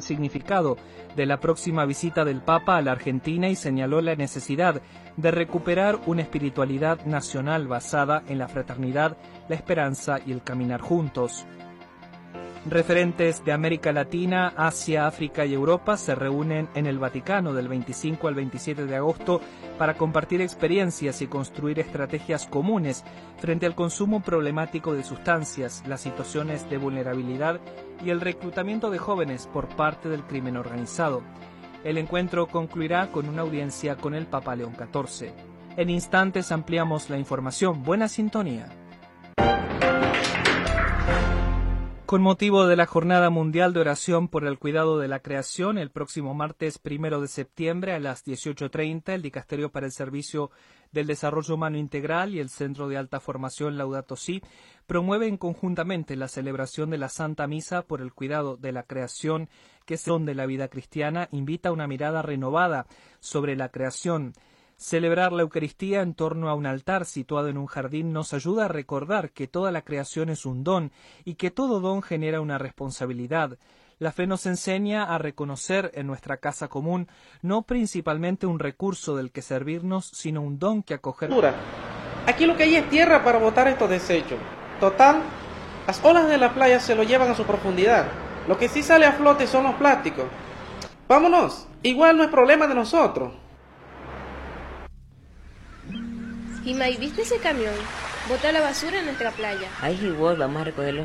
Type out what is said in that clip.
significado de la próxima visita del Papa a la Argentina y señaló la necesidad de recuperar una espiritualidad nacional basada en la fraternidad, la esperanza y el caminar juntos. Referentes de América Latina, Asia, África y Europa se reúnen en el Vaticano del 25 al 27 de agosto para compartir experiencias y construir estrategias comunes frente al consumo problemático de sustancias, las situaciones de vulnerabilidad y el reclutamiento de jóvenes por parte del crimen organizado. El encuentro concluirá con una audiencia con el Papa León XIV. En instantes ampliamos la información. Buena sintonía. Con motivo de la Jornada Mundial de Oración por el Cuidado de la Creación, el próximo martes 1 de septiembre a las 18:30, el Dicasterio para el Servicio del Desarrollo Humano Integral y el Centro de Alta Formación Laudato Si promueven conjuntamente la celebración de la Santa Misa por el Cuidado de la Creación, que es donde la vida cristiana invita a una mirada renovada sobre la creación. Celebrar la Eucaristía en torno a un altar situado en un jardín nos ayuda a recordar que toda la creación es un don y que todo don genera una responsabilidad. La fe nos enseña a reconocer en nuestra casa común no principalmente un recurso del que servirnos, sino un don que acoger. Aquí lo que hay es tierra para botar estos desechos. Total, las olas de la playa se lo llevan a su profundidad. Lo que sí sale a flote son los plásticos. Vámonos, igual no es problema de nosotros. Jimay, ¿viste ese camión? Bota la basura en nuestra playa. Ay, igual, vamos a recoger los